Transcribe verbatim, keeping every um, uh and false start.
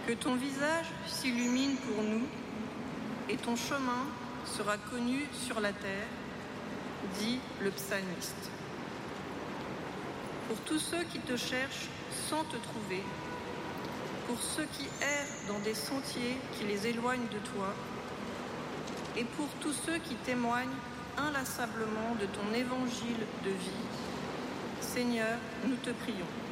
Que ton visage s'illumine pour nous et ton chemin sera connu sur la terre, dit le psalmiste. Pour tous ceux qui te cherchent sans te trouver, pour ceux qui errent dans des sentiers qui les éloignent de toi, et pour tous ceux qui témoignent inlassablement de ton évangile de vie, Seigneur, nous te prions.